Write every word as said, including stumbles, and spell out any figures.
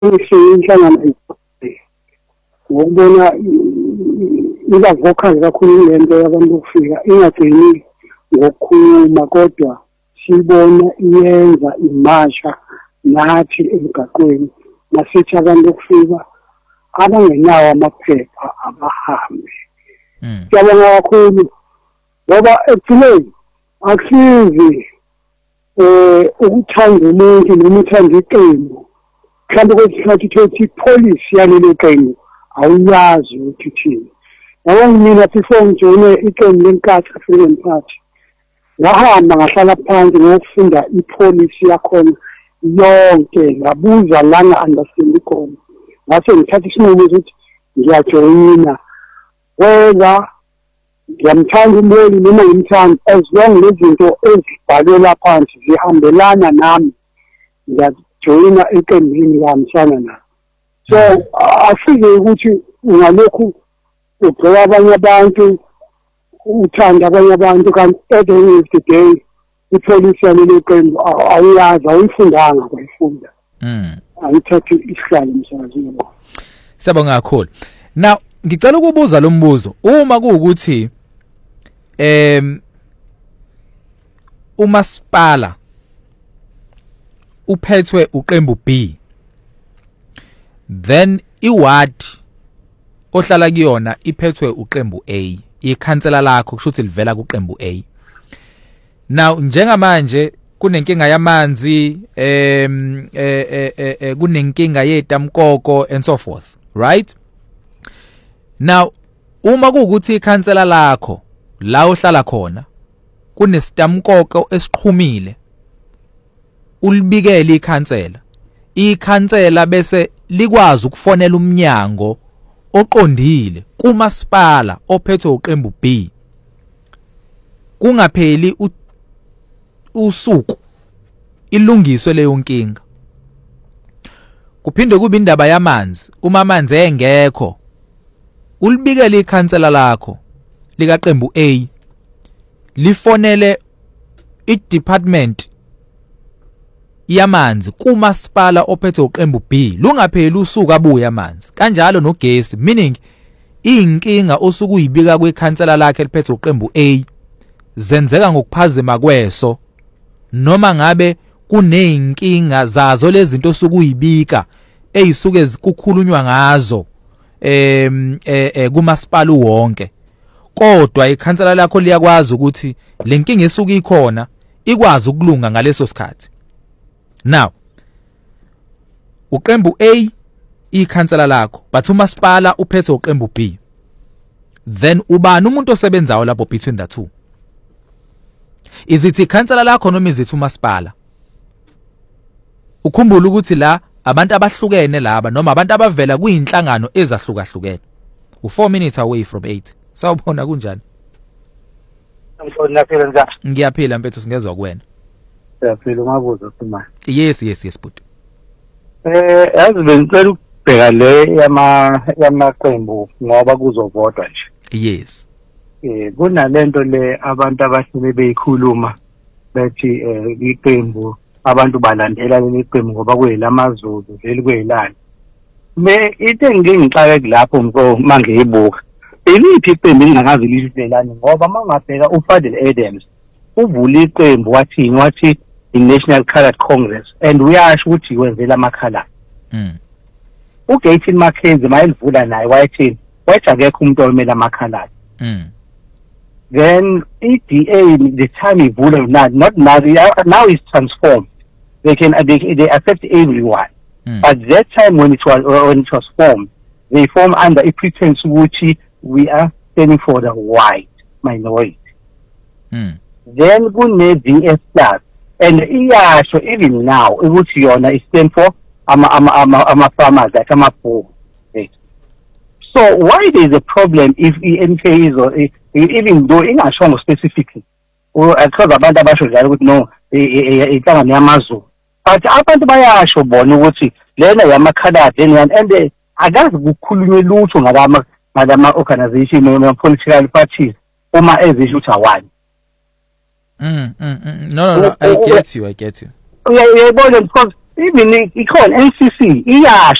inhlangano ngokubona iba vocal kakhulu lento yabantu ukufika ingagcini ngokukhuluma kodwa sibona iyenza imasha nathi emgaqweni nasithi abantu ukufika abangenawo amaphepha abahambe. Ngiyabonga kakhulu ngoba ekugcineni akusizi eh ukuthanda umuntu noma uthanda iqembu mhlawumbe kwesikhathi uthi ipolice yalelo qembu awuyazi ukuthi uthini. Yabo mina before ngijoyine iqembu lenkatha freedom party ngahamba ngahlala phansi ngokufunda ipolicy yakhona yonke ngabuza lana understand khona ngase ngithatha isinqumo ukuthi ngiyajoyina wena ngiyamthanda umboni noma ngimthanda as long lezinto ezibhalwe phansi zihambelana nami ngiyajoyina iqembini lami na. So afike ukuthi ungalokhu ugcwala abanye abantu uthanda abanye abantu kanti at the end of the day ipolice yalelo qembu awuyazi awuyifundanga kwayifunda. Mm. Ayithathe isihlalo msazini. Siyabonga kakhulu. Now ngicela ukubuza lo mbuzo uma kuukuthi em umasipala uphethwe uqembu B then iward ohlala kuyona iphethwe uqembu A ikhansela lakho kusho ukuthi livela kuqembu A. Now njengamanje kunenkinga yamanzi em eh eh kunenkinga yetamkoko and so forth, right? Now uma kuukuthi ikhansela lakho la ohlala khona kunesitamkoko esiqhumile ulibikele ikhansela ikhansela bese likwazi ukufonela umnyango oqondile kumasipala ophethwe uqembu B kungapheli usuku ilungiswe leyo nkinga. Kuphinde kube indaba yamanzi uma amanzi engekho ulibikele ikhansela lakho likaqembu A lifonele i-department yamanzi kumasipala ophethe uqembu B lungapheli usuku abuya amanzi kanjalo nogesi, meaning inkinga osuku uyibika kwekhansela lakhe liphethe uqembu A zenzeka ngokuphazima kweso noma ngabe kuneyinkinga zazo lezi zinto osuku uyibika ezisuke ezikukhulunywa ngazo em eh kumasipala wonke kodwa ikhansela lakho liyakwazi ukuthi lenkinga esuku ikhona ikwazi ukulunga ngaleso sikhathi. Now uqembu A ikhansela lakho but umasipala uphethe uqembu B then ubani umuntu osebenzayo lapho between the two? Is it ikhansela lakho noma is it umasipala? Ukhumbula ukuthi la abantu abahlukene laba noma abantu abavela kuyinhlangano ezahlukahlukene. U four minutes away from eight. Sawubona kunjani? Ngifuna phela njani? Ngiyaphila mfethu singezwe kuwena. Siyaphila umabuzo sima. Yes yes yes but. Eh yazi bengicela ukubheka le yama yamaqembu ngoba kuzovotwa nje. Yes. Eh kunalento le abantu abahlule beyikhuluma bethi eh iqembu abantu balandela leli qembu ngoba kuyelamaZulu leli kuyelani. Me into engingixaka kulapho mfo mangiyibuka elithi iqembu lingakazi lihlelani ngoba mangabheka uFadel Adams uvula iqembu wathi wathi i-National Colored Congress and uyasho ukuthi wenzela amakhala. Mm. uGaten Mackenzie mayelivula naye wayethi wathi akekho umuntu omela amakhala. Mm. Then E D A the time ivula not not now now is transformed. They can they, they accept everyone. Mm. At that time when it was when it was formed, they formed under a pretense which we are standing for the white minority. Mm. Then kune D S plus and iyasho even now ukuthi yona is stand for ama ama ama ama farmers like ama poor. So why there is a problem if E N K is or even though ingashongo specifically or because abantu abasho njalo ukuthi no inhlangano yamaZulu but abantu bayasho bona ukuthi lena yamakhaladi and akazi ukukhulunywa lutho ngalama ngalama organization noma political parties uma ezisho ukuthi awani. Mm, mm, mm. No, no, no, I get you, I get you. Yeah, yeah, because even ikhona N C C iyasho